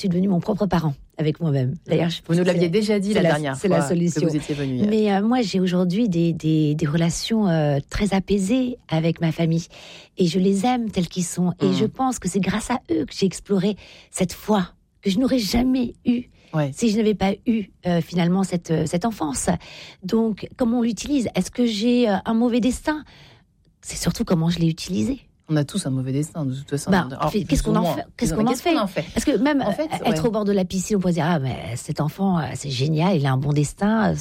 suis devenue mon propre parent avec moi-même. D'ailleurs, vous nous l'aviez déjà dit la dernière fois. C'est la solution. Que vous étiez venue. Mais moi, j'ai aujourd'hui des relations très apaisées avec ma famille. Et je les aime tels qu'ils sont. Et je pense que c'est grâce à eux que j'ai exploré cette foi que je n'aurais jamais eue si je n'avais pas eu finalement cette enfance. Donc, comment on l'utilise ? Est-ce que j'ai un mauvais destin ? C'est surtout comment je l'ai utilisé. On a tous un mauvais destin, de toute façon. Qu'est-ce qu'on en fait ? Parce que même être au bord de la piscine, on pourrait dire mais cet enfant, c'est génial, il a un bon destin,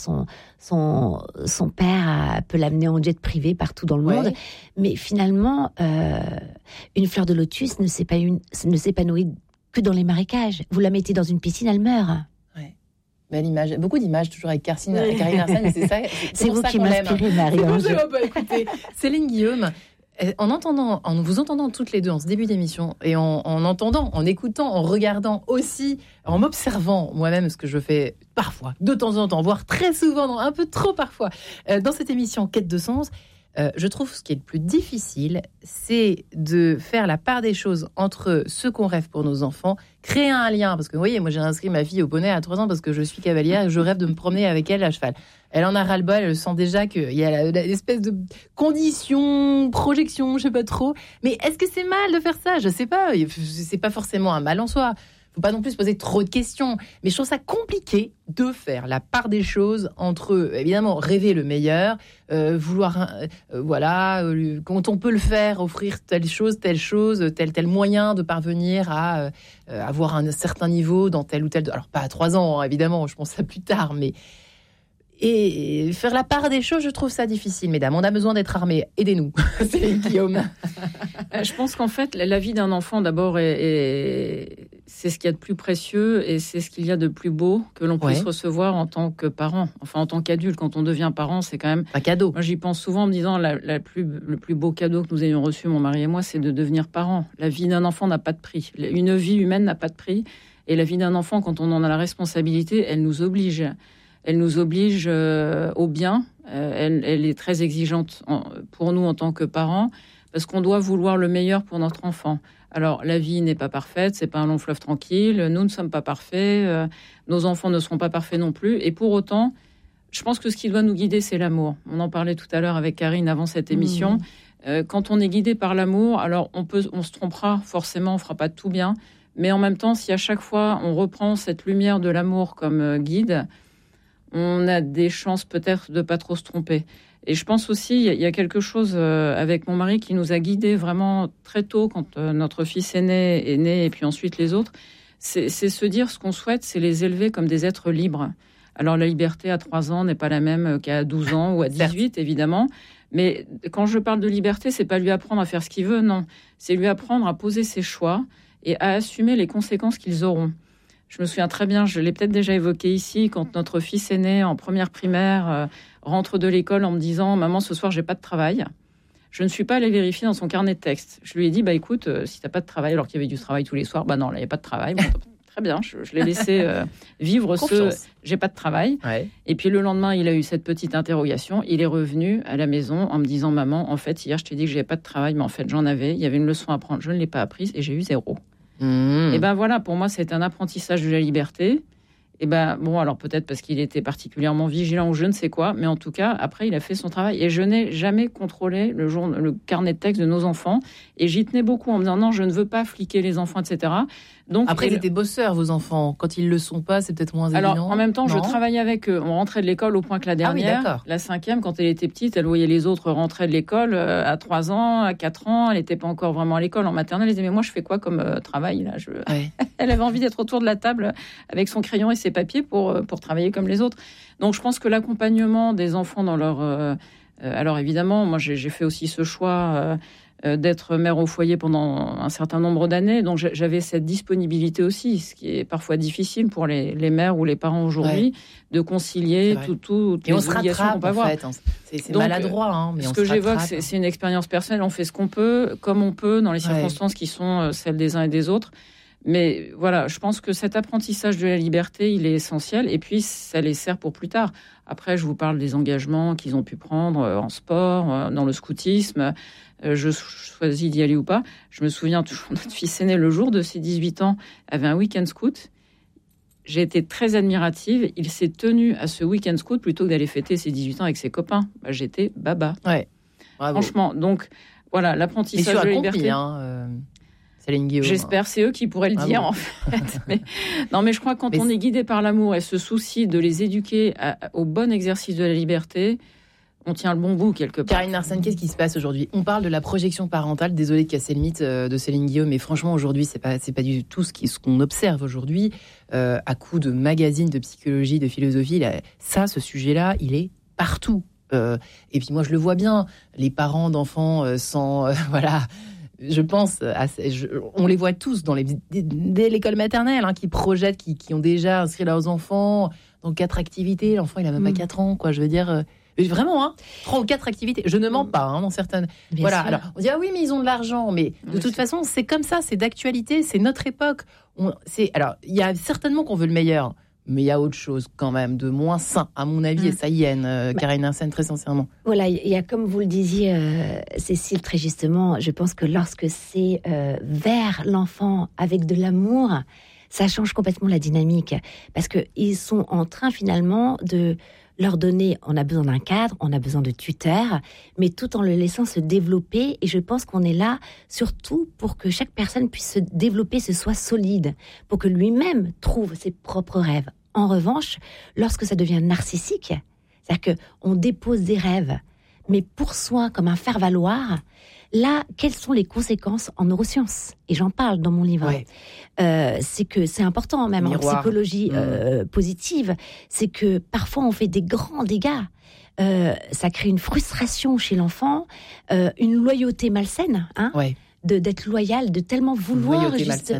son père peut l'amener en jet privé partout dans le monde. Mais finalement, une fleur de lotus ne s'épanouit que dans les marécages. Vous la mettez dans une piscine, elle meurt. Belle image. Beaucoup d'images, toujours avec Karine Arsène, c'est ça. C'est vous qui m'inspirez, Marie-Ange. Écoutez, Céline Guillaume, en vous entendant toutes les deux en ce début d'émission, et en entendant, en écoutant, en regardant aussi, en m'observant moi-même, ce que je fais parfois, de temps en temps, voire très souvent, un peu trop parfois, dans cette émission Quête de sens, je trouve ce qui est le plus difficile, c'est de faire la part des choses entre ce qu'on rêve pour nos enfants, créer un lien, parce que vous voyez, moi j'ai inscrit ma fille au poney à 3 ans parce que je suis cavalière et je rêve de me promener avec elle à cheval. Elle en a ras-le-bol, elle sent déjà qu'il y a l'espèce de condition, projection, je sais pas trop. Mais est-ce que c'est mal de faire ça ? Je sais pas, c'est pas forcément un mal en soi. Faut pas non plus se poser trop de questions. Mais je trouve ça compliqué de faire la part des choses entre, évidemment, rêver le meilleur, vouloir, quand on peut le faire, offrir telle chose, tel moyen de parvenir à avoir un certain niveau dans tel ou tel... Alors, pas à 3 ans, hein, évidemment, je pense à plus tard, mais... Et faire la part des choses, je trouve ça difficile, mesdames. On a besoin d'être armés. Aidez-nous, Céline Guillaume. Je pense qu'en fait, la vie d'un enfant, d'abord, c'est ce qu'il y a de plus précieux et c'est ce qu'il y a de plus beau que l'on puisse recevoir en tant que parent. Enfin, en tant qu'adulte, quand on devient parent, c'est quand même... un cadeau. Moi, j'y pense souvent en me disant, le plus beau cadeau que nous ayons reçu, mon mari et moi, c'est de devenir parent. La vie d'un enfant n'a pas de prix. Une vie humaine n'a pas de prix. Et la vie d'un enfant, quand on en a la responsabilité, elle nous oblige... Elle nous oblige au bien. Elle est très exigeante pour nous en tant que parents, parce qu'on doit vouloir le meilleur pour notre enfant. Alors, la vie n'est pas parfaite, c'est pas un long fleuve tranquille. Nous ne sommes pas parfaits. Nos enfants ne seront pas parfaits non plus. Et pour autant, je pense que ce qui doit nous guider, c'est l'amour. On en parlait tout à l'heure avec Karine avant cette émission. Quand on est guidé par l'amour, alors on se trompera forcément, on fera pas tout bien. Mais en même temps, si à chaque fois on reprend cette lumière de l'amour comme guide, on a des chances peut-être de pas trop se tromper. Et je pense aussi, il y a quelque chose avec mon mari qui nous a guidés vraiment très tôt quand notre fils est né, et puis ensuite les autres. C'est se dire ce qu'on souhaite, c'est les élever comme des êtres libres. Alors la liberté à 3 ans n'est pas la même qu'à 12 ans ou à 18, évidemment. Mais quand je parle de liberté, c'est pas lui apprendre à faire ce qu'il veut, non. C'est lui apprendre à poser ses choix et à assumer les conséquences qu'ils auront. Je me souviens très bien, je l'ai peut-être déjà évoqué ici, quand notre fils aîné en première primaire rentre de l'école en me disant « Maman, ce soir, j'ai pas de travail ». Je ne suis pas allée vérifier dans son carnet de texte. Je lui ai dit « Écoute, si t'as pas de travail, alors qu'il y avait du travail tous les soirs, non, là, il n'y a pas de travail. » Bon, très bien, je l'ai laissé vivre « j'ai pas de travail ». Et puis le lendemain, il a eu cette petite interrogation. Il est revenu à la maison en me disant « Maman, en fait, hier, je t'ai dit que j'avais pas de travail, mais en fait, j'en avais. Il y avait une leçon à prendre, je ne l'ai pas apprise et j'ai eu 0. » Et ben voilà, pour moi, c'est un apprentissage de la liberté. Et ben bon, alors peut-être parce qu'il était particulièrement vigilant ou je ne sais quoi, mais en tout cas, après, il a fait son travail. Et je n'ai jamais contrôlé le carnet de texte de nos enfants. Et j'y tenais beaucoup en me disant non, je ne veux pas fliquer les enfants, etc. Donc, après, ils étaient bosseurs, vos enfants. Quand ils le sont pas, c'est peut-être moins évident. Alors, en même temps, je travaillais avec eux. On rentrait de l'école au point que la dernière, la 5e, quand elle était petite, elle voyait les autres rentrer de l'école à 3 ans, à 4 ans. Elle n'était pas encore vraiment à l'école en maternelle. Elle disait, mais moi, je fais quoi comme travail là Elle avait envie d'être autour de la table avec son crayon et ses papiers pour travailler comme les autres. Donc, je pense que l'accompagnement des enfants dans leur... alors, évidemment, moi, j'ai fait aussi ce choix... d'être mère au foyer pendant un certain nombre d'années. Donc, j'avais cette disponibilité aussi, ce qui est parfois difficile pour les mères ou les parents aujourd'hui, de concilier toutes les obligations qu'on peut avoir. C'est maladroit. Mais ce que j'évoque, c'est une expérience personnelle. On fait ce qu'on peut, comme on peut, dans les circonstances qui sont celles des uns et des autres. Mais voilà, je pense que cet apprentissage de la liberté, il est essentiel. Et puis, ça les sert pour plus tard. Après, je vous parle des engagements qu'ils ont pu prendre en sport, dans le scoutisme. Je choisis d'y aller ou pas. Je me souviens toujours, notre fils aîné, le jour de ses 18 ans, avait un week-end scout. J'ai été très admirative. Il s'est tenu à ce week-end scout plutôt que d'aller fêter ses 18 ans avec ses copains. J'étais baba. Ouais. Bravo. Franchement, donc, voilà, l'apprentissage de la liberté. Céline Guillaume. J'espère, c'est eux qui pourraient le dire, en fait. Mais je crois que quand on est guidé par l'amour et ce souci de les éduquer au bon exercice de la liberté, on tient le bon bout quelque part. Karine Mersenne, qu'est-ce qui se passe aujourd'hui ? On parle de la projection parentale. Désolée de casser le mythe de Céline Guillaume, mais franchement, aujourd'hui, c'est pas du tout ce qu'on observe aujourd'hui. À coup de magazines, de psychologie, de philosophie, ce sujet-là, il est partout. Et puis moi, je le vois bien. Les parents d'enfants sans... voilà... Je pense, on les voit tous dès l'école maternelle, qui projettent, qui ont déjà inscrit leurs enfants dans 4 activités. L'enfant, il n'a même pas 4 ans, quoi. Je veux dire, vraiment, 3 ou 4 activités. Je ne mens pas, dans certaines. Bien voilà. sûr. Alors, on dit oui, mais ils ont de l'argent. Mais de toute façon, c'est comme ça, c'est d'actualité, c'est notre époque. Alors, il y a certainement qu'on veut le meilleur. Mais il y a autre chose quand même, de moins sain, à mon avis, et ça y est, Karine Mersenne, très sincèrement. Voilà, il y a, comme vous le disiez, Cécile, très justement, je pense que lorsque c'est vers l'enfant avec de l'amour, ça change complètement la dynamique. Parce qu'ils sont en train finalement de leur donner, on a besoin d'un cadre, on a besoin de tuteurs, mais tout en le laissant se développer. Et je pense qu'on est là surtout pour que chaque personne puisse se développer, se soit solide, pour que lui-même trouve ses propres rêves. En revanche, lorsque ça devient narcissique, c'est-à-dire qu'on dépose des rêves, mais pour soi, comme un faire-valoir, là, quelles sont les conséquences en neurosciences ? Et j'en parle dans mon livre. Ouais. C'est que c'est important, même Miroir. en psychologie positive, c'est que parfois on fait des grands dégâts. Ça crée une frustration chez l'enfant, une loyauté malsaine, d'être loyal, de tellement vouloir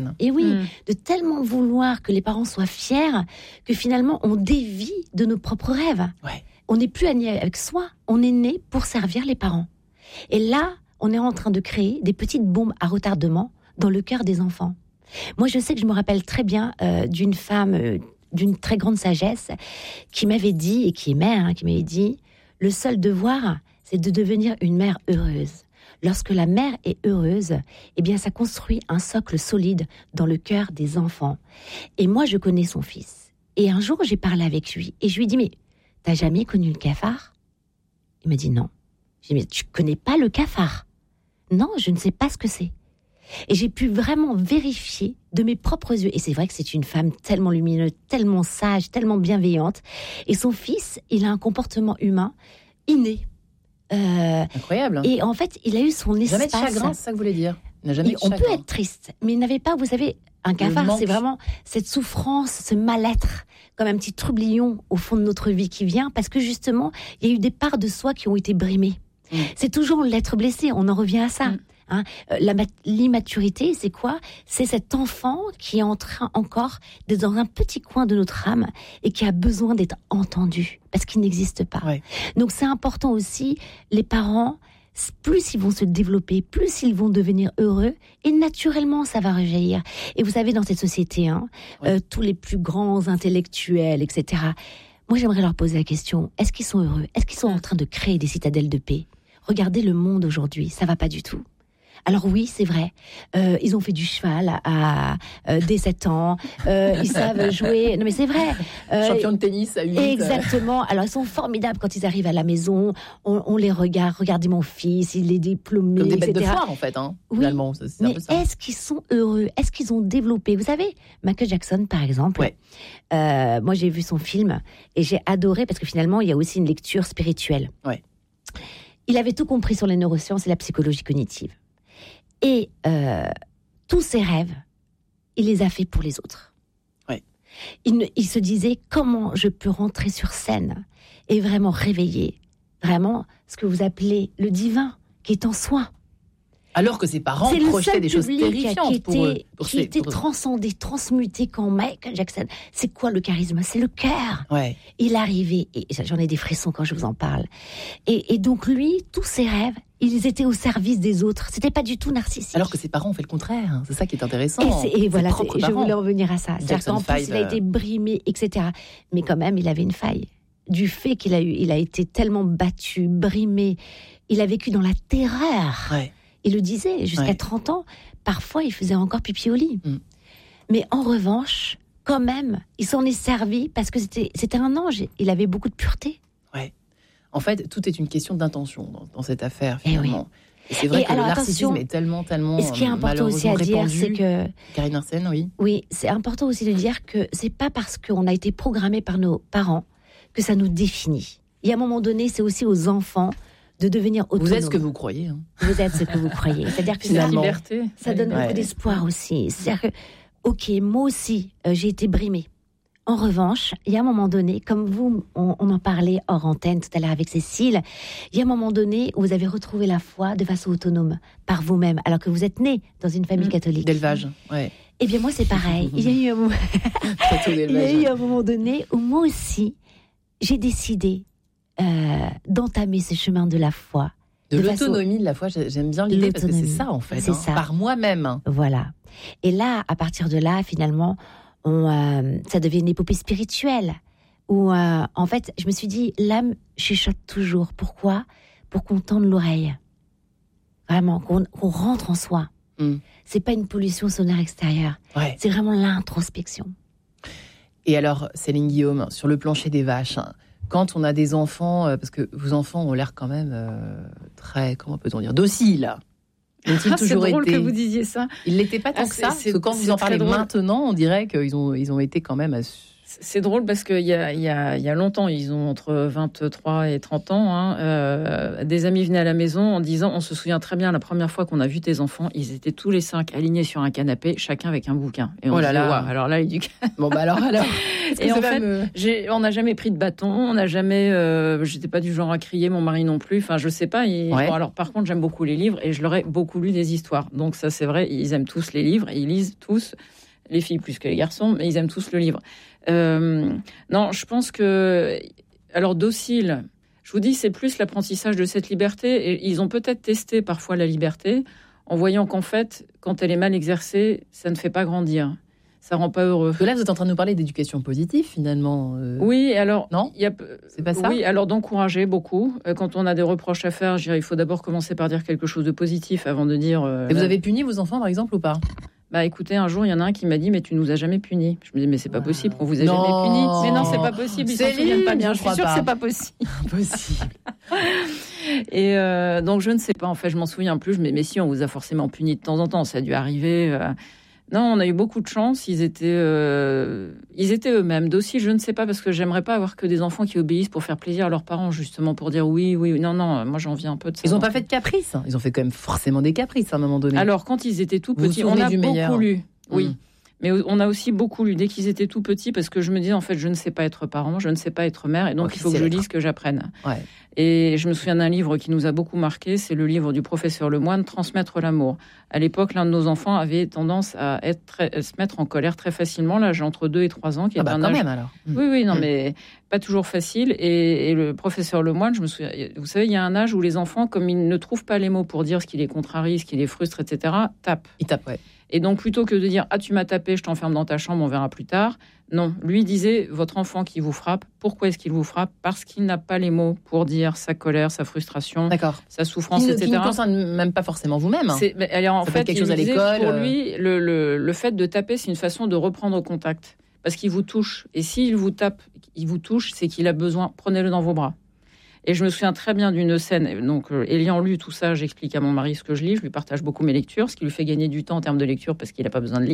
de tellement vouloir que les parents soient fiers que finalement on dévie de nos propres rêves. Ouais. On n'est plus né avec soi, on est né pour servir les parents. Et là, on est en train de créer des petites bombes à retardement dans le cœur des enfants. Moi, je sais que je me rappelle très bien d'une femme d'une très grande sagesse qui m'avait dit, et qui est mère, qui m'avait dit, le seul devoir, c'est de devenir une mère heureuse. Lorsque la mère est heureuse, eh bien, ça construit un socle solide dans le cœur des enfants. Et moi, je connais son fils. Et un jour, j'ai parlé avec lui et je lui ai dit, mais t'as jamais connu le cafard ? Il m'a dit non. J'ai dit, mais tu connais pas le cafard ? Non, je ne sais pas ce que c'est. Et j'ai pu vraiment vérifier de mes propres yeux. Et c'est vrai que c'est une femme tellement lumineuse, tellement sage, tellement bienveillante. Et son fils, il a un comportement humain inné. Incroyable. Et en fait, il a eu son espace. Jamais de chagrin, c'est ça que vous voulez dire ? On peut être triste, mais il n'avait pas, vous savez, un cafard, c'est vraiment cette souffrance, ce mal-être, comme un petit troublion au fond de notre vie qui vient, parce que justement, il y a eu des parts de soi qui ont été brimées. C'est toujours l'être blessé, on en revient à ça. L'immaturité, c'est quoi ? C'est cet enfant qui est en train encore d'être dans un petit coin de notre âme et qui a besoin d'être entendu, parce qu'il n'existe pas. Ouais. Donc c'est important aussi, les parents, plus ils vont se développer, plus ils vont devenir heureux, et naturellement ça va rejaillir. Et vous savez, dans cette société, tous les plus grands intellectuels, etc., moi j'aimerais leur poser la question, est-ce qu'ils sont heureux ? Est-ce qu'ils sont en train de créer des citadelles de paix ? Regardez le monde aujourd'hui, ça va pas du tout. Alors oui, c'est vrai, ils ont fait du cheval dès 7 ans, ils savent jouer, non mais c'est vrai. Champion de tennis à 8. Exactement, alors ils sont formidables quand ils arrivent à la maison, on les regarde, regardez mon fils, il est diplômé, comme des bêtes etc. de foire en fait, oui, finalement. C'est mais un peu ça. Est-ce qu'ils sont heureux ? Est-ce qu'ils ont développé ? Vous savez, Michael Jackson par exemple, moi j'ai vu son film et j'ai adoré parce que finalement il y a aussi une lecture spirituelle. Ouais. Il avait tout compris sur les neurosciences et la psychologie cognitive. Et tous ses rêves, il les a faits pour les autres. Ouais. Il se disait, comment je peux rentrer sur scène et vraiment réveiller vraiment ce que vous appelez le divin qui est en soi. Alors que ses parents projetaient des choses terrifiantes pour eux. Qui était transcendé, transmuté quand Michael Jackson. C'est quoi le charisme ? C'est le cœur. Ouais. Il arrivait, et j'en ai des frissons quand je vous en parle. Et donc lui, tous ses rêves, Ils étaient au service des autres. C'était pas du tout narcissique. Alors que ses parents ont fait le contraire. C'est ça qui est intéressant. Et voilà, propres je parents. voulais en venir à ça. Jackson En plus, 5, il a été brimé, etc. Mais quand même, il avait une faille. Du fait qu'il a été tellement battu, brimé, il a vécu dans la terreur. Ouais. Il le disait, jusqu'à 30 ans, parfois il faisait encore pipi au lit. Mais en revanche, quand même, il s'en est servi parce que c'était un ange. Il avait beaucoup de pureté. Ouais. En fait, tout est une question d'intention dans cette affaire, finalement. Et c'est vrai que alors, le narcissisme est tellement et ce qui est important aussi à dire, répandu. c'est que... Karine Mersenne, oui. Oui, c'est important aussi de dire que c'est pas parce qu'on a été programmé par nos parents que ça nous définit. Il y a un moment donné, c'est aussi aux enfants de devenir autonomes. Vous êtes ce que vous croyez. Hein. Vous êtes ce que vous croyez. C'est-à-dire que la liberté. Ça donne beaucoup d'espoir aussi. C'est-à-dire que, ok, moi aussi, j'ai été brimée. En revanche, il y a un moment donné, comme vous, on en parlait hors antenne tout à l'heure avec Cécile, il y a un moment donné où vous avez retrouvé la foi de façon autonome, par vous-même, alors que vous êtes né dans une famille catholique. D'élevage, ouais. Eh bien, moi, c'est pareil. Il y a eu un moment donné où moi aussi, j'ai décidé d'entamer ce chemin de la foi. De l'autonomie de la foi, j'aime bien l'idée parce que c'est ça, en fait. C'est ça. Par moi-même. Voilà. Et là, à partir de là, finalement, ça devient une épopée spirituelle. Où, en fait, je me suis dit, l'âme chuchote toujours. Pourquoi ? Pour qu'on tende l'oreille. Vraiment, qu'on rentre en soi. C'est pas une pollution sonore extérieure. Ouais. C'est vraiment l'introspection. Et alors, Céline Guillaume, sur le plancher des vaches, quand on a des enfants, parce que vos enfants ont l'air quand même très, comment peut-on dire, dociles. Ont-ils toujours c'est drôle été... que vous disiez ça. Ils l'étaient pas tant que ça. Parce que quand vous en parlez maintenant, on dirait qu'ils ont été quand même... C'est drôle parce qu'il y a longtemps, ils ont entre 23 et 30 ans, des amis venaient à la maison en disant, on se souvient très bien la première fois qu'on a vu tes enfants, ils étaient tous les 5 alignés sur un canapé, chacun avec un bouquin. Et on là là. Wow, alors là, Bon bah alors. Et en fait, on n'a jamais pris de bâton, on n'a jamais, j'étais pas du genre à crier, mon mari non plus, enfin je sais pas. Bon, alors par contre, j'aime beaucoup les livres et je leur ai beaucoup lu des histoires. Donc ça c'est vrai, ils aiment tous les livres, et ils lisent tous, les filles plus que les garçons, mais ils aiment tous le livre. Non, je pense que... Alors, docile, je vous dis, c'est plus l'apprentissage de cette liberté. Et ils ont peut-être testé parfois la liberté en voyant qu'en fait, quand elle est mal exercée, ça ne fait pas grandir. Ça rend pas heureux. Parce que là, vous êtes en train de nous parler d'éducation positive, finalement. Oui, alors... Non, c'est pas ça. Oui, alors d'encourager beaucoup. Quand on a des reproches à faire, je dirais, il faut d'abord commencer par dire quelque chose de positif avant de dire... Et vous avez puni vos enfants, par exemple, ou pas ? Bah écoutez, un jour, il y en a un qui m'a dit, mais tu nous as jamais punis. Je me dis, mais c'est pas possible qu'on vous ait jamais punis. Mais non, c'est pas possible, ils s'en souviennent pas bien. Je suis sûre que c'est pas possible. Impossible. Et donc, je ne sais pas, en fait, je m'en souviens plus. Mais si, on vous a forcément puni de temps en temps, ça a dû arriver. Non, on a eu beaucoup de chance, ils étaient eux-mêmes. Dociles, je ne sais pas, parce que j'aimerais pas avoir que des enfants qui obéissent pour faire plaisir à leurs parents, justement, pour dire oui, non, moi j'en viens un peu de ça. Ils n'ont pas fait de caprices. Ils ont fait quand même forcément des caprices à un moment donné. Alors, quand ils étaient tout petits, on a beaucoup lu. Oui. Mais on a aussi beaucoup lu dès qu'ils étaient tout petits, parce que je me disais, en fait, je ne sais pas être parent, je ne sais pas être mère, et donc il faut que je lise, que j'apprenne. Ouais. Et je me souviens d'un livre qui nous a beaucoup marqué, c'est le livre du professeur Lemoine, Transmettre l'amour. À l'époque, l'un de nos enfants avait tendance à se mettre en colère très facilement, l'âge entre 2 et 3 ans, qui est un âge... même alors. Oui, non, mais pas toujours facile. Et le professeur Lemoine, je me souviens, vous savez, il y a un âge où les enfants, comme ils ne trouvent pas les mots pour dire ce qui les contrarie, ce qui les frustre, etc., tapent. Ils tapent, ouais. Et donc, plutôt que de dire « Ah, tu m'as tapé, je t'enferme dans ta chambre, on verra plus tard », non, lui disait « Votre enfant qui vous frappe, pourquoi est-ce qu'il vous frappe ? Parce qu'il n'a pas les mots pour dire sa colère, sa frustration, sa souffrance, etc. » Qui ne concerne même pas forcément vous-même. En fait, quelque chose à l'école. Pour lui, le fait de taper, c'est une façon de reprendre contact. Parce qu'il vous touche. Et s'il vous tape, il vous touche, c'est qu'il a besoin. Prenez-le dans vos bras. Et je me souviens très bien d'une scène, donc ayant lu tout ça, j'explique à mon mari ce que je lis, je lui partage beaucoup mes lectures, ce qui lui fait gagner du temps en termes de lecture parce qu'il n'a pas besoin de lire.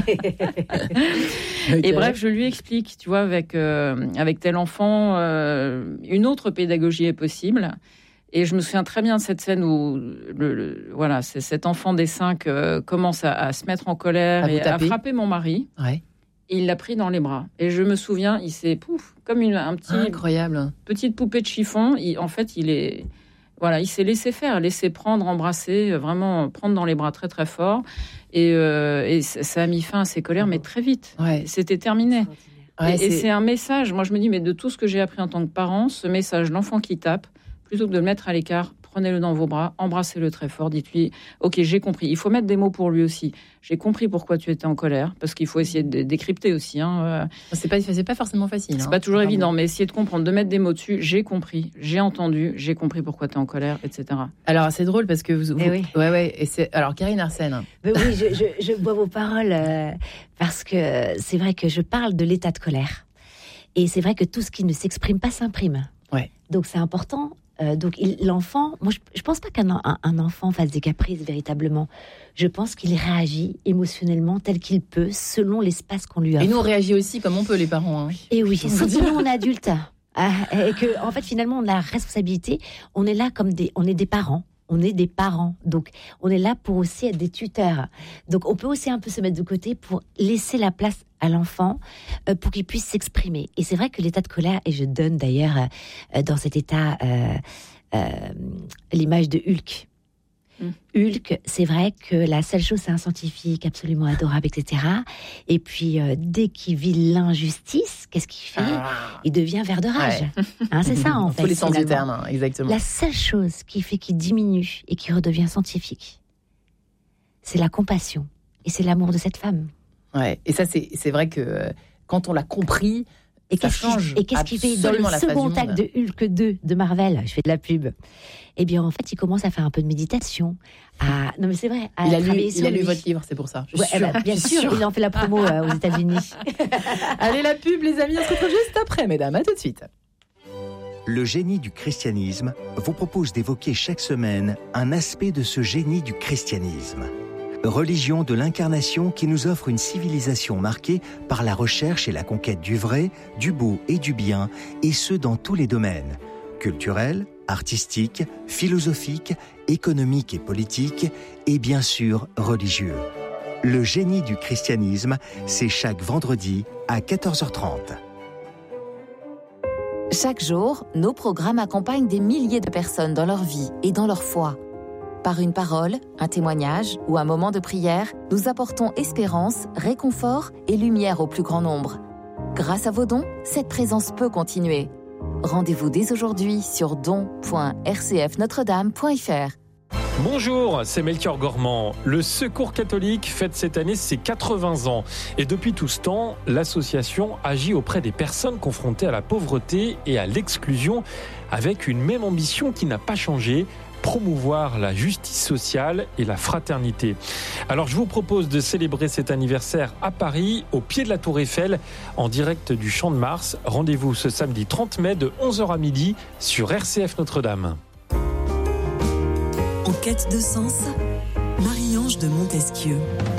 Et bref, je lui explique, tu vois, avec tel enfant, une autre pédagogie est possible. Et je me souviens très bien de cette scène où c'est cet enfant des 5 commence à se mettre en colère et à frapper mon mari. Ouais. Et il l'a pris dans les bras. Et je me souviens, il s'est comme un petit... Incroyable. Petite poupée de chiffon. Il s'est laissé faire, laissé prendre, embrasser, vraiment prendre dans les bras très très fort. Et ça a mis fin à ses colères, mais très vite. Ouais. C'était terminé. Ouais, et c'est un message. Moi, je me dis, mais de tout ce que j'ai appris en tant que parent, ce message, l'enfant qui tape, plutôt que de le mettre à l'écart, prenez-le dans vos bras, embrassez-le très fort, dites-lui « Ok, j'ai compris ». Il faut mettre des mots pour lui aussi. J'ai compris pourquoi tu étais en colère, parce qu'il faut essayer de décrypter aussi. C'est pas forcément facile. C'est pas toujours évident, mais essayer de comprendre, de mettre des mots dessus. J'ai compris, j'ai entendu, j'ai compris pourquoi tu es en colère, etc. Alors, c'est drôle parce que vous... Oui. Ouais. Et c'est... Alors, Karine Arsène. Oui, je bois vos paroles parce que c'est vrai que je parle de l'état de colère. Et c'est vrai que tout ce qui ne s'exprime pas s'imprime. Ouais. Donc, c'est important. L'enfant, moi, je pense pas qu'un enfant fasse des caprices véritablement. Je pense qu'il réagit émotionnellement tel qu'il peut, selon l'espace qu'on lui offre. Et nous, on réagit aussi comme on peut, les parents. Et oui, surtout nous, on est adultes. Et que, en fait, finalement, on a la responsabilité. On est là on est des parents. On est des parents, donc on est là pour aussi être des tuteurs. Donc on peut aussi un peu se mettre de côté pour laisser la place à l'enfant pour qu'il puisse s'exprimer. Et c'est vrai que l'état de colère, et je donne d'ailleurs dans cet état l'image de Hulk. Hulk, c'est vrai que la seule chose, c'est un scientifique absolument adorable, etc. Et puis, dès qu'il vit l'injustice, qu'est-ce qu'il fait ? Il devient vert de rage. Ouais. C'est ça, en fait. Tous les sens du terme, exactement. La seule chose qui fait qu'il diminue et qu'il redevient scientifique, c'est la compassion. Et c'est l'amour de cette femme. Ouais. Et ça, c'est vrai que quand on l'a compris, ça change. Et qu'est-ce qu'il fait dans le second acte de Hulk 2 de Marvel ? Je fais de la pub. Eh bien, en fait, il commence à faire un peu de méditation. Non, mais c'est vrai. Il a lu votre livre, c'est pour ça. Bien sûr, il en fait la promo aux États-Unis. Allez, la pub, les amis, on se retrouve juste après, mesdames. À tout de suite. Le génie du christianisme vous propose d'évoquer chaque semaine un aspect de ce génie du christianisme. Religion de l'incarnation qui nous offre une civilisation marquée par la recherche et la conquête du vrai, du beau et du bien, et ce dans tous les domaines, culturels, artistiques, philosophiques, économiques et politiques, et bien sûr religieux. Le génie du christianisme, c'est chaque vendredi à 14h30. Chaque jour, nos programmes accompagnent des milliers de personnes dans leur vie et dans leur foi. Par une parole, un témoignage ou un moment de prière, nous apportons espérance, réconfort et lumière au plus grand nombre. Grâce à vos dons, cette présence peut continuer. Rendez-vous dès aujourd'hui sur don.rcfnotredame.fr. Bonjour, c'est Melchior Gormand. Le Secours catholique fête cette année ses 80 ans. Et depuis tout ce temps, l'association agit auprès des personnes confrontées à la pauvreté et à l'exclusion avec une même ambition qui n'a pas changé: promouvoir la justice sociale et la fraternité. Alors je vous propose de célébrer cet anniversaire à Paris, au pied de la Tour Eiffel, en direct du Champ de Mars. Rendez-vous ce samedi 30 mai de 11h à midi sur RCF Notre-Dame. En quête de sens, Marie-Ange de Montesquieu.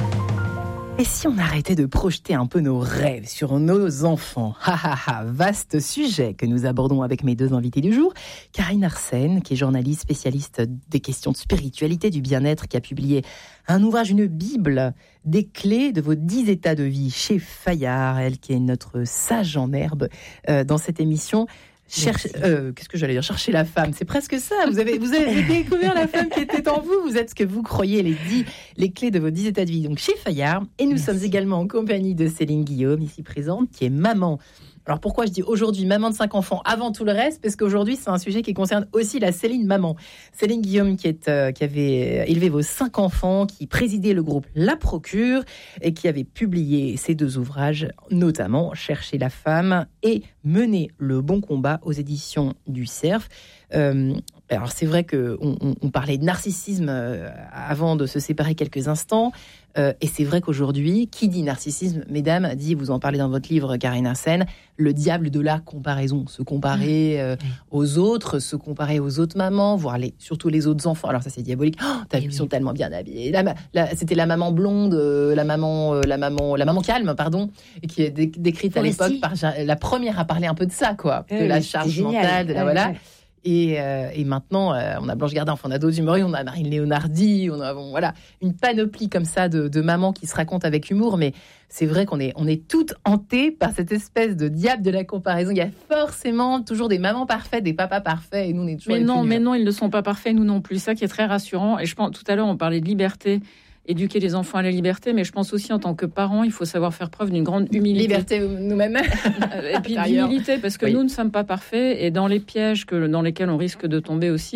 Et si on arrêtait de projeter un peu nos rêves sur nos enfants ? Vaste sujet que nous abordons avec mes deux invités du jour. Karine Arsène, qui est journaliste spécialiste des questions de spiritualité, du bien-être, qui a publié un ouvrage, une bible, des clés de vos 10 états de vie chez Fayard, elle qui est notre sage en herbe dans cette émission. Qu'est-ce que j'allais dire ? Chercher la femme, c'est presque ça. Vous avez découvert la femme qui était en vous. Vous êtes ce que vous croyez, les clés de vos 10 états de vie. Donc chez Fayard, et nous sommes également en compagnie de Céline Guillaume, ici présente, qui est maman. Alors pourquoi je dis aujourd'hui maman de 5 enfants avant tout le reste ? Parce qu'aujourd'hui c'est un sujet qui concerne aussi la Céline maman. Céline Guillaume qui avait élevé vos 5 enfants, qui présidait le groupe La Procure et qui avait publié ces 2 ouvrages, notamment Chercher la femme et Mener le bon combat aux éditions du Cerf. Alors c'est vrai qu'on parlait de narcissisme avant de se séparer quelques instants. Et c'est vrai qu'aujourd'hui, qui dit narcissisme, mesdames, dit, vous en parlez dans votre livre, Karine Arsène, le diable de la comparaison. Se comparer aux autres, se comparer aux autres mamans, voire surtout les autres enfants. Alors ça, c'est diabolique. Oh, ils sont tellement bien habillés. C'était la maman blonde, la maman calme, pardon, et qui est décrite à l'époque par la première à parler un peu de ça, quoi, de la charge mentale, de la voilà. Et maintenant, on a Blanche Gardin, enfin, on a d'autres humoristes, on a Marine Léonardi, on a voilà, une panoplie comme ça de mamans qui se racontent avec humour, mais c'est vrai qu'on est toutes hantées par cette espèce de diable de la comparaison. Il y a forcément toujours des mamans parfaites, des papas parfaits, et nous on est toujours mais non, ils ne sont pas parfaits, nous non plus. Ça qui est très rassurant. Et je pense, tout à l'heure, on parlait de liberté. Éduquer les enfants à la liberté, mais je pense aussi en tant que parents, il faut savoir faire preuve d'une grande humilité. Liberté nous-mêmes. Et puis d'humilité, parce que nous ne sommes pas parfaits, et dans les pièges dans lesquels on risque de tomber aussi,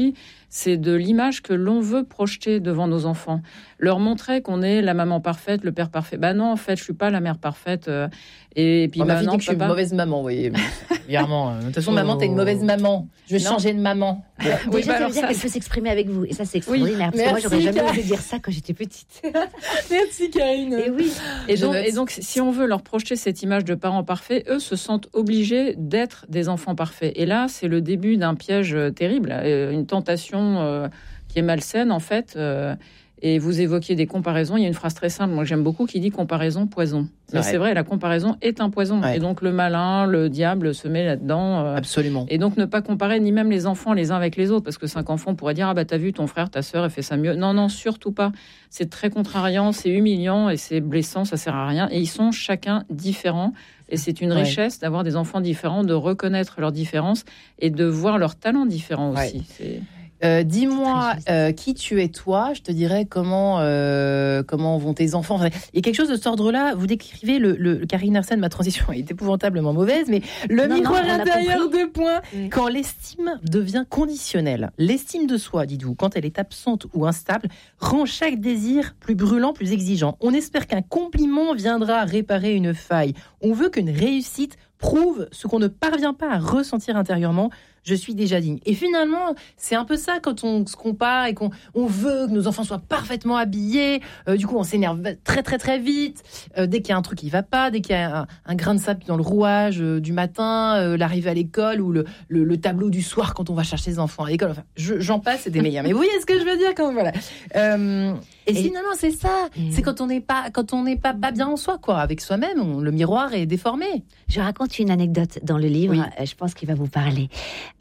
c'est de l'image que l'on veut projeter devant nos enfants. Leur montrer qu'on est la maman parfaite, le père parfait. Bah non, en fait, je suis pas la mère parfaite. Et puis, ma fille non, dit que je suis une mauvaise maman, vous voyez. Clairement. De toute façon, maman, t'es une mauvaise maman. Je vais changer de maman. Déjà, ça veut dire qu'elle peut s'exprimer avec vous. Et ça, c'est extraordinaire. Parce que moi, j'aurais jamais osé dire ça quand j'étais petite. Merci, Karine. Et oui. Et donc, si on veut leur projeter cette image de parents parfaits, eux se sentent obligés d'être des enfants parfaits. Et là, c'est le début d'un piège terrible, une tentation qui est malsaine, en fait. Et vous évoquiez des comparaisons. Il y a une phrase très simple, moi j'aime beaucoup, qui dit comparaison, poison. Mais c'est vrai, la comparaison est un poison. Ouais. Et donc le malin, le diable se met là-dedans. Absolument. Et donc ne pas comparer ni même les enfants les uns avec les autres. Parce que 5 enfants pourraient dire, ah bah t'as vu ton frère, ta sœur, elle fait ça mieux. Non, non, surtout pas. C'est très contrariant, c'est humiliant et c'est blessant, ça sert à rien. Et ils sont chacun différents. Et c'est une richesse d'avoir des enfants différents, de reconnaître leurs différences et de voir leurs talents différents aussi. C'est... Dis-moi qui tu es toi, je te dirais comment vont tes enfants. Enfin, il y a quelque chose de cet ordre-là. Vous décrivez le Karine Arsène, ma transition est épouvantablement mauvaise, mais le miroir intérieur de points. Quand l'estime devient conditionnelle, l'estime de soi, dites-vous, quand elle est absente ou instable, rend chaque désir plus brûlant, plus exigeant. On espère qu'un compliment viendra réparer une faille. On veut qu'une réussite prouve ce qu'on ne parvient pas à ressentir intérieurement. Je suis déjà digne. Et finalement, c'est un peu ça quand on se compare et qu'on veut que nos enfants soient parfaitement habillés. Du coup, on s'énerve très, très, très vite. Dès qu'il y a un truc qui ne va pas, dès qu'il y a un grain de sable dans le rouage du matin, l'arrivée à l'école ou le tableau du soir quand on va chercher les enfants à l'école. Enfin, j'en passe, c'est des meilleurs. Mais vous voyez ce que je veux dire quand voilà. Et finalement, c'est ça. C'est quand on n'est pas bien en soi, quoi. Avec soi-même, le miroir est déformé. Je raconte une anecdote dans le livre. Oui. Je pense qu'il va vous parler.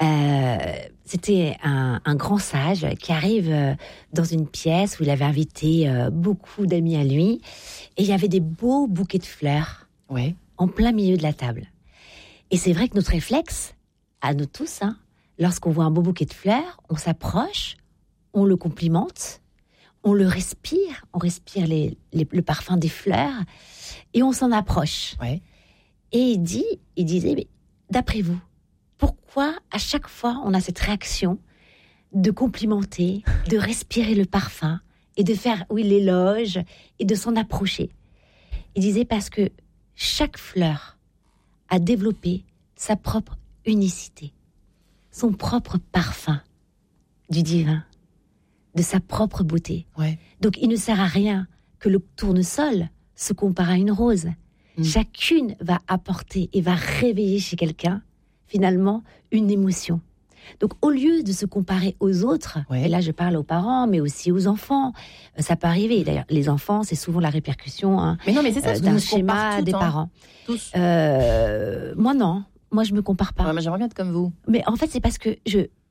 C'était un grand sage qui arrive dans une pièce où il avait invité beaucoup d'amis à lui. Et il y avait des beaux bouquets de fleurs en plein milieu de la table. Et c'est vrai que notre réflexe, à nous tous, lorsqu'on voit un beau bouquet de fleurs, on s'approche, on le complimente, on le respire, on respire le parfum des fleurs et on s'en approche. Ouais. Et il disait, mais d'après vous, pourquoi à chaque fois on a cette réaction de complimenter, de respirer le parfum et de faire l'éloge et de s'en approcher? Il disait parce que chaque fleur a développé sa propre unicité, son propre parfum du divin, de sa propre beauté. Ouais. Donc il ne sert à rien que le tournesol se compare à une rose. Chacune va apporter et va réveiller chez quelqu'un finalement une émotion. Donc au lieu de se comparer aux autres, et là je parle aux parents mais aussi aux enfants, ça peut arriver. D'ailleurs les enfants c'est souvent la répercussion mais non, mais c'est ça, d'un schéma des parents. Tous. Moi non, moi je me compare pas. Ouais, moi j'aimerais bien être comme vous. Mais en fait c'est parce que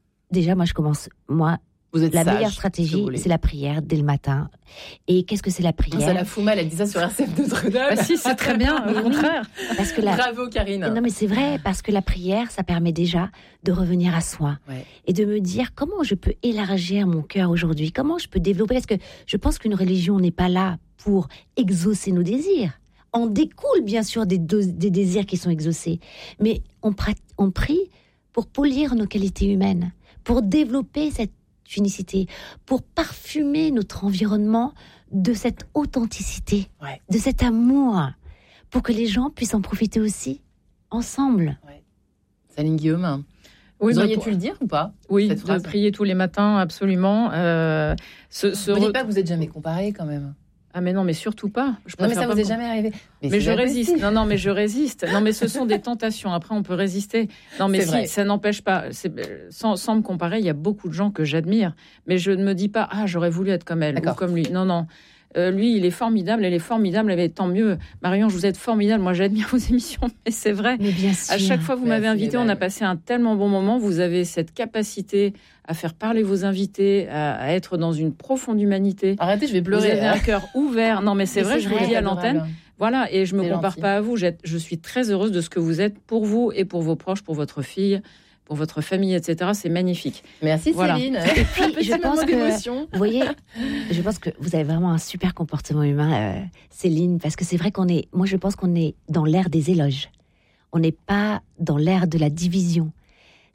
vous êtes la sage, meilleure stratégie, c'est la prière dès le matin. Et qu'est-ce que c'est la prière? Ça la fout mal, elle dit ça sur RCF de Notre-Dame. Bah si, c'est très bien, au contraire. Parce que bravo Karine. Non mais c'est vrai, parce que la prière, ça permet déjà de revenir à soi. Et de me dire comment je peux élargir mon cœur aujourd'hui, comment je peux développer, parce que je pense qu'une religion n'est pas là pour exaucer nos désirs. En découle bien sûr des désirs qui sont exaucés. Mais on prie pour polir nos qualités humaines, pour développer cette unicité, pour parfumer notre environnement de cette authenticité, de cet amour, pour que les gens puissent en profiter aussi, ensemble. Céline Guillaume, vous auriez pu le dire ou pas? Oui, de prier tous les matins, absolument. Vous ne dites pas que vous n'êtes jamais comparé quand même? Ah mais non, mais surtout pas. Non mais ça vous est jamais arrivé. Mais je résiste. Non mais je résiste. Non mais ce sont des tentations. Après on peut résister. Non mais si, ça n'empêche pas. Sans me comparer, il y a beaucoup de gens que j'admire, mais je ne me dis pas j'aurais voulu être comme elle ou comme lui. Non non. Lui, il est formidable, elle est formidable, mais tant mieux. Marion, vous êtes formidable, moi j'admire vos émissions, mais c'est vrai. Mais bien sûr. À chaque fois que vous m'avez invité, on a passé un tellement bon moment. Vous avez cette capacité à faire parler vos invités, à être dans une profonde humanité. Arrêtez, je vais pleurer. Vous avez un cœur ouvert. Non, mais c'est vrai, je vous le dis à l'antenne. Voilà, et je me compare pas à vous. Je suis très heureuse de ce que vous êtes pour vous et pour vos proches, pour votre fille, pour votre famille, etc. C'est magnifique. Merci Céline. Et puis, je pense que, vous voyez, je pense que vous avez vraiment un super comportement humain, Céline, parce que c'est vrai moi je pense qu'on est dans l'ère des éloges. On n'est pas dans l'ère de la division.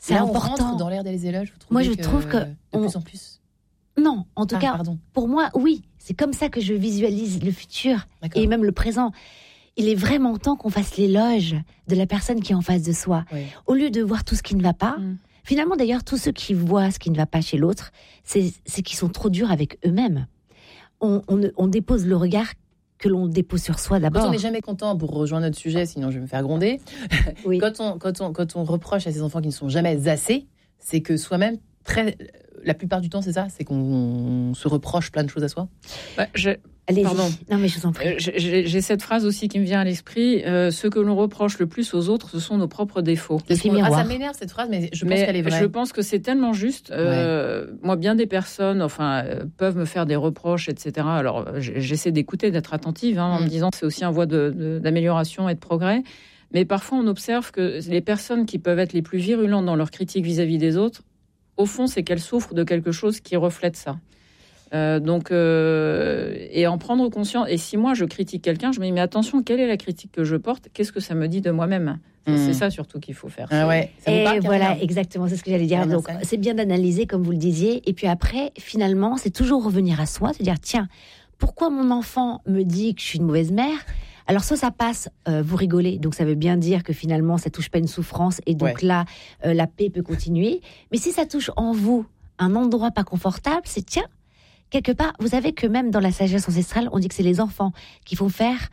C'est là, important. On rentre dans l'ère des éloges. Moi, je trouve que de plus en plus. Non, en tout cas, pardon. pour moi, oui. C'est comme ça que je visualise le futur D'accord. et même le présent. Il est vraiment temps qu'on fasse l'éloge de la personne qui est en face de soi. Oui. Au lieu de voir tout ce qui ne va pas. Finalement, d'ailleurs, tous ceux qui voient ce qui ne va pas chez l'autre, c'est qu'ils sont trop durs avec eux-mêmes. On dépose le regard que l'on dépose sur soi d'abord. Quand on n'est jamais content, pour rejoindre notre sujet, sinon je vais me faire gronder, Oui. quand on reproche à ces enfants qui ne sont jamais assez, c'est que soi-même, la plupart du temps, c'est ça, c'est qu'on se reproche plein de choses à soi. Allez-y. Pardon. Non, mais je vous en prie. J'ai cette phrase aussi qui me vient à l'esprit. Ce que l'on reproche le plus aux autres, ce sont nos propres défauts. Ça m'énerve cette phrase, mais je pense qu'elle est vraie. Je pense que c'est tellement juste. Moi, bien des personnes peuvent me faire des reproches, etc. Alors, j'essaie d'écouter, d'être attentive, en me disant que c'est aussi un voie d'amélioration et de progrès. Mais parfois, on observe que les personnes qui peuvent être les plus virulentes dans leur critique vis-à-vis des autres, au fond, c'est qu'elles souffrent de quelque chose qui reflète ça. Et en prendre conscience. Et si moi je critique quelqu'un, je me dis mais attention, quelle est la critique que je porte ? Qu'est-ce que ça me dit de moi-même ? C'est ça surtout qu'il faut faire. Ah ouais. Et voilà, exactement, c'est ce que j'allais dire. Donc, c'est bien d'analyser, comme vous le disiez. Et puis après, finalement, c'est toujours revenir à soi, se dire tiens, pourquoi mon enfant me dit que je suis une mauvaise mère ? Alors soit ça passe, vous rigolez, donc ça veut bien dire que finalement ça touche pas une souffrance et donc là la paix peut continuer. Mais si ça touche en vous un endroit pas confortable, c'est tiens. Quelque part, vous savez que même dans la sagesse ancestrale, on dit que c'est les enfants qui font faire,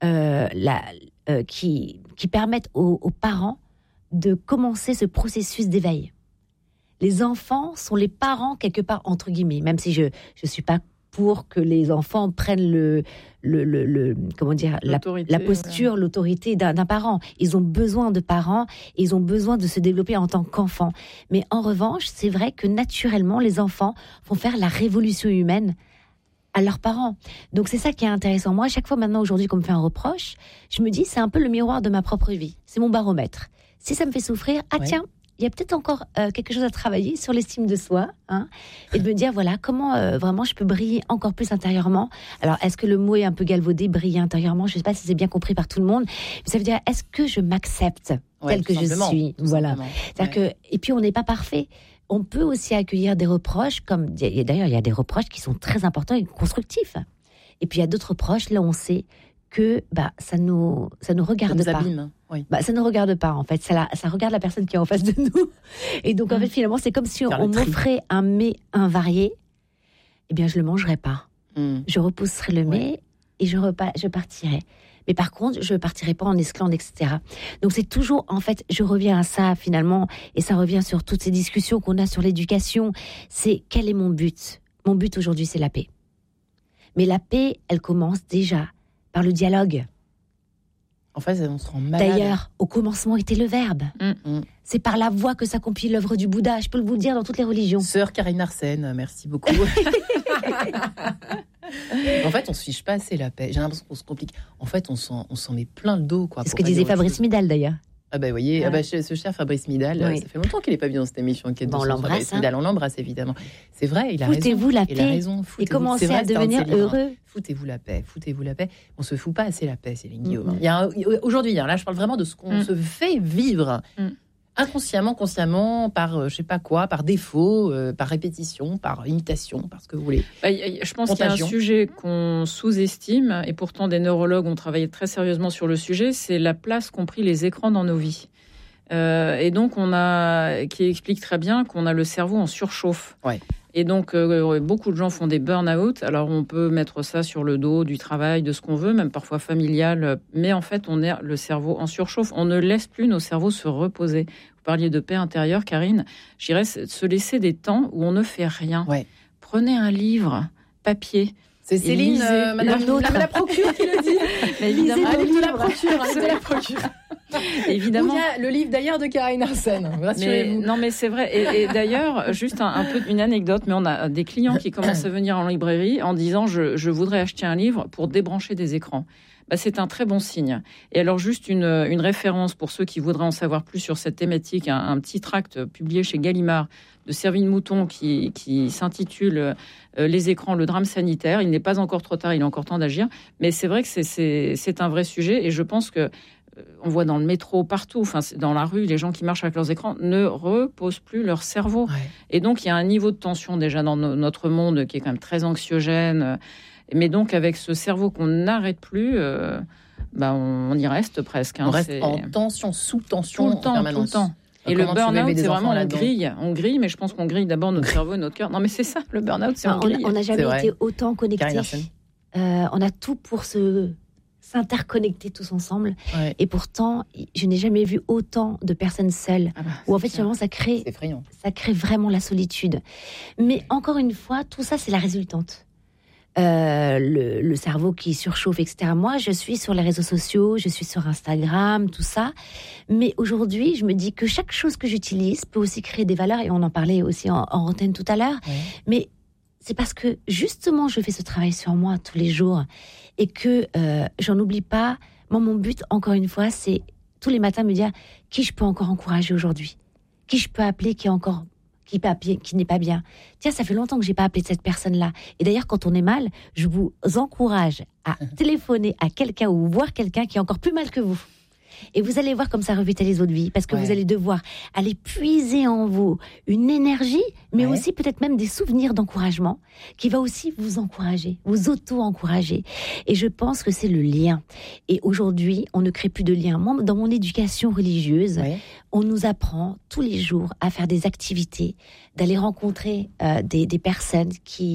qui permettent aux parents de commencer ce processus d'éveil. Les enfants sont les parents quelque part entre guillemets, même si je suis pas pour que les enfants prennent la posture, l'autorité d'un parent. Ils ont besoin de parents, et ils ont besoin de se développer en tant qu'enfants. Mais en revanche, c'est vrai que naturellement, les enfants vont faire la révolution humaine à leurs parents. Donc c'est ça qui est intéressant. Moi, à chaque fois maintenant, aujourd'hui, qu'on me fait un reproche, je me dis, c'est un peu le miroir de ma propre vie. C'est mon baromètre. Si ça me fait souffrir, tiens, il y a peut-être encore quelque chose à travailler sur l'estime de soi, et de me dire, voilà, comment vraiment je peux briller encore plus intérieurement. Alors, est-ce que le mot est un peu galvaudé, briller intérieurement ? Je ne sais pas si c'est bien compris par tout le monde, mais ça veut dire, est-ce que je m'accepte tel que je suis ? Voilà. C'est-à-dire que, et puis, on n'est pas parfait. On peut aussi accueillir des reproches, d'ailleurs, il y a des reproches qui sont très importants et constructifs. Et puis, il y a d'autres reproches, là, on sait que ça nous regarde pas. Abîme. Oui. Ça ne regarde pas, en fait. Ça regarde la personne qui est en face de nous. Et donc, en fait, finalement, c'est comme si on m'offrait un mets invarié. Eh bien, je le mangerais pas. Je repousserais le mets et je partirais. Mais par contre, je ne partirai pas en esclandre, etc. Donc, c'est toujours, en fait, je reviens à ça, finalement, et ça revient sur toutes ces discussions qu'on a sur l'éducation. C'est quel est mon but ? Mon but aujourd'hui, c'est la paix. Mais la paix, elle commence déjà par le dialogue. En fait, on se rend malade. D'ailleurs, au commencement était le verbe. C'est par la voix que s'accomplit l'œuvre du Bouddha. Je peux vous le dire dans toutes les religions. Sœur Karine Arsène, merci beaucoup. En fait, on se fiche pas assez la paix. J'ai l'impression qu'on se complique. En fait, on s'en met plein le dos. C'est ce que disait Fabrice Midal, d'ailleurs. Ah bah, vous voyez, ce cher Fabrice Midal, ça fait longtemps qu'il n'est pas venu dans cette émission. On l'embrasse. On l'embrasse, évidemment. C'est vrai, il a Foutez-vous raison. la paix et commencez à devenir heureux. Foutez-vous la paix. On se fout pas assez la paix, Céline Guillaume. Aujourd'hui, là, je parle vraiment de ce qu'on se fait vivre. Inconsciemment, consciemment, par je sais pas quoi, par défaut, par répétition, par imitation, par ce que vous voulez. Je pense qu'il y a un sujet qu'on sous-estime, et pourtant des neurologues ont travaillé très sérieusement sur le sujet, c'est la place qu'ont pris les écrans dans nos vies. Et donc, qui explique très bien qu'on a le cerveau en surchauffe. Ouais. Et donc, beaucoup de gens font des burn-out. Alors, on peut mettre ça sur le dos du travail, de ce qu'on veut, même parfois familial. Mais en fait, on est le cerveau en surchauffe. On ne laisse plus nos cerveaux se reposer. Vous parliez de paix intérieure, Karine. Je dirais se laisser des temps où on ne fait rien. Ouais. Prenez un livre, papier. C'est Céline, madame la procure qui le dit. Évidemment, le livre de la procure. Évidemment. Il y a le livre d'ailleurs de Karine Arsène. Rassurez-vous. Non, mais c'est vrai. Et d'ailleurs, juste un peu une anecdote, mais on a des clients qui commencent à venir en librairie en disant je voudrais acheter un livre pour débrancher des écrans. C'est un très bon signe. Et alors, juste une référence pour ceux qui voudraient en savoir plus sur cette thématique, un petit tract publié chez Gallimard de Servine Mouton qui s'intitule Les écrans, le drame sanitaire. Il n'est pas encore trop tard, il est encore temps d'agir. Mais c'est vrai que c'est un vrai sujet et je pense que on voit dans le métro, partout, enfin, dans la rue, les gens qui marchent avec leurs écrans ne reposent plus leur cerveau. Ouais. Et donc, il y a un niveau de tension déjà dans notre monde qui est quand même très anxiogène. Mais donc, avec ce cerveau qu'on n'arrête plus, on y reste presque. On reste en tension, sous tension, tout le temps. Et le burn-out, c'est vraiment on grille, mais je pense qu'on grille d'abord notre cerveau et notre cœur. Non, mais c'est ça, le burn-out, c'est on grille. On n'a jamais été autant connectés. On a tout pour s'interconnecter tous ensemble. Ouais. Et pourtant, je n'ai jamais vu autant de personnes seules. Où en fait, finalement, ça crée vraiment la solitude. Mais encore une fois, tout ça, c'est la résultante. Le cerveau qui surchauffe, etc. Moi, je suis sur les réseaux sociaux, je suis sur Instagram, tout ça. Mais aujourd'hui, je me dis que chaque chose que j'utilise peut aussi créer des valeurs. Et on en parlait aussi en antenne tout à l'heure. Ouais. Mais c'est parce que, justement, je fais ce travail sur moi tous les jours. Et que j'en oublie pas. Moi, mon but, encore une fois, c'est tous les matins me dire qui je peux encore encourager aujourd'hui. Qui je peux appeler qui n'est pas bien. Tiens, ça fait longtemps que j'ai pas appelé cette personne-là. Et d'ailleurs, quand on est mal, je vous encourage à téléphoner à quelqu'un ou voir quelqu'un qui est encore plus mal que vous. Et vous allez voir comme ça revitalise votre vie, parce que vous allez devoir aller puiser en vous une énergie, mais aussi peut-être même des souvenirs d'encouragement, qui va aussi vous encourager, vous auto-encourager. Et je pense que c'est le lien. Et aujourd'hui, on ne crée plus de lien. Moi, dans mon éducation religieuse, on nous apprend tous les jours à faire des activités, d'aller rencontrer des personnes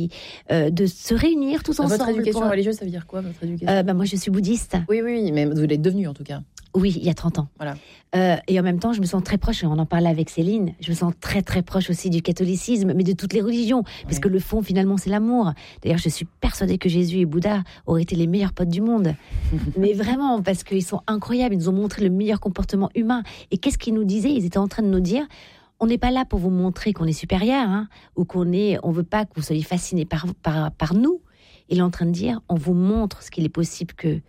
de se réunir tous ensemble. Votre éducation religieuse, ça veut dire quoi, votre éducation ? Moi, je suis bouddhiste. Oui, mais vous l'êtes devenue en tout cas. Oui, il y a 30 ans. Voilà. Et en même temps, je me sens très proche, et on en parlait avec Céline, je me sens très très proche aussi du catholicisme, mais de toutes les religions, parce que le fond, finalement, c'est l'amour. D'ailleurs, je suis persuadée que Jésus et Bouddha auraient été les meilleurs potes du monde. Mais vraiment, parce qu'ils sont incroyables, ils nous ont montré le meilleur comportement humain. Et qu'est-ce qu'ils nous disaient ? Ils étaient en train de nous dire, on n'est pas là pour vous montrer qu'on est supérieur, ou on veut pas que vous soyez fascinés par nous. Il est en train de dire, on vous montre ce qu'il est possible que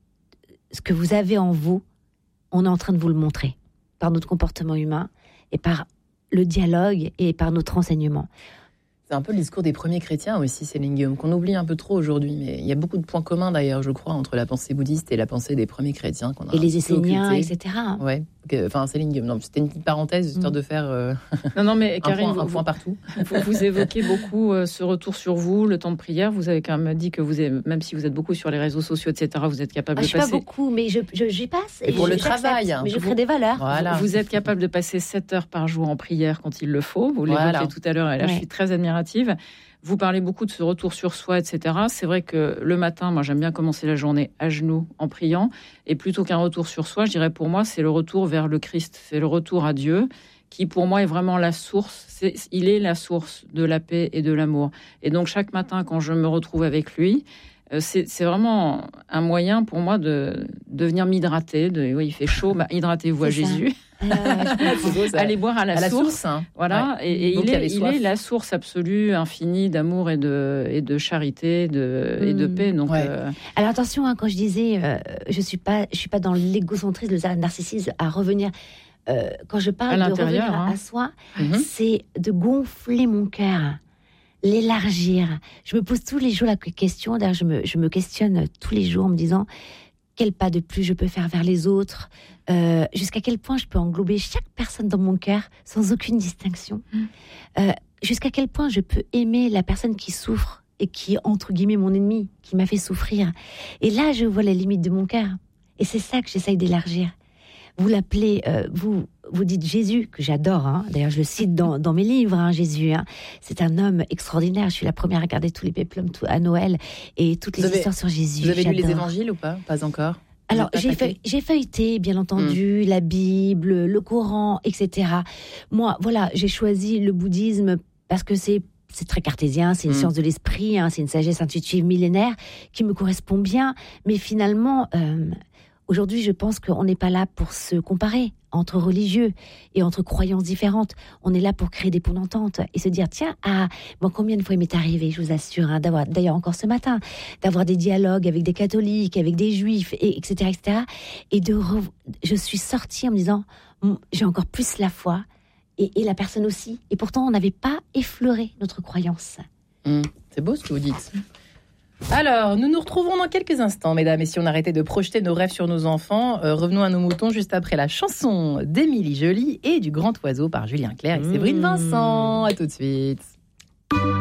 ce que vous avez en vous, on est en train de vous le montrer par notre comportement humain et par le dialogue et par notre enseignement. C'est un peu le discours des premiers chrétiens aussi, Céline Guillaume, qu'on oublie un peu trop aujourd'hui. Mais il y a beaucoup de points communs d'ailleurs, je crois, entre la pensée bouddhiste et la pensée des premiers chrétiens. Et les Esséniens, etc. Ouais. Enfin, Céline Guillaume, non, c'était une petite parenthèse, histoire de faire non, mais Karine, un point partout. Vous évoquez beaucoup ce retour sur vous, le temps de prière. Vous avez quand même dit que même si vous êtes beaucoup sur les réseaux sociaux, etc., vous êtes capable de passer... Je ne suis pas beaucoup, mais j'y passe. Et pour le travail. Mais je crée des valeurs. Voilà. Vous êtes capable de passer 7 heures par jour en prière quand il le faut. Vous l'évoquiez tout à l'heure, et là, je suis très admirative. Vous parlez beaucoup de ce retour sur soi, etc. C'est vrai que le matin, moi, j'aime bien commencer la journée à genoux en priant. Et plutôt qu'un retour sur soi, je dirais pour moi, c'est le retour vers le Christ. C'est le retour à Dieu qui, pour moi, est vraiment la source. Il est la source de la paix et de l'amour. Et donc, chaque matin, quand je me retrouve avec lui, c'est vraiment un moyen pour moi de venir m'hydrater. Oui, il fait chaud, hydratez-vous à Jésus. Allez boire à la source. Voilà. Ouais. Et il est la source absolue, infinie d'amour et de charité et de paix. Donc, Alors attention, quand je disais, je suis pas dans l'égocentrisme, le narcissisme, à revenir. Quand je parle de revenir à soi, c'est de gonfler mon cœur. L'élargir. Je me pose tous les jours la question, d'ailleurs je me questionne tous les jours en me disant quel pas de plus je peux faire vers les autres, jusqu'à quel point je peux englober chaque personne dans mon cœur sans aucune distinction, jusqu'à quel point je peux aimer la personne qui souffre et qui est entre guillemets mon ennemi, qui m'a fait souffrir. Et là je vois les limites de mon cœur. Et c'est ça que j'essaye d'élargir. Vous l'appelez, vous dites Jésus, que j'adore, d'ailleurs je le cite dans mes livres, Jésus, c'est un homme extraordinaire, je suis la première à regarder tous les péplums à Noël et toutes les histoires sur Jésus. Vous avez lu les évangiles ou pas ? Pas encore. Alors j'ai feuilleté, bien entendu, la Bible, le Coran, etc. Moi, voilà, j'ai choisi le bouddhisme parce que c'est très cartésien, c'est une science de l'esprit, c'est une sagesse intuitive millénaire qui me correspond bien, mais finalement... Aujourd'hui, je pense qu'on n'est pas là pour se comparer entre religieux et entre croyances différentes. On est là pour créer des ponts d'entente et se dire, tiens, moi, combien de fois il m'est arrivé, je vous assure, d'ailleurs encore ce matin, d'avoir des dialogues avec des catholiques, avec des juifs, etc. Et je suis sortie en me disant, j'ai encore plus la foi et la personne aussi. Et pourtant, on n'avait pas effleuré notre croyance. C'est beau ce que vous dites. Alors, nous nous retrouvons dans quelques instants, mesdames. Et si on arrêtait de projeter nos rêves sur nos enfants, revenons à nos moutons juste après la chanson d'Émilie Joly et du Grand Oiseau par Julien Clerc et Séverine Vincent. À tout de suite.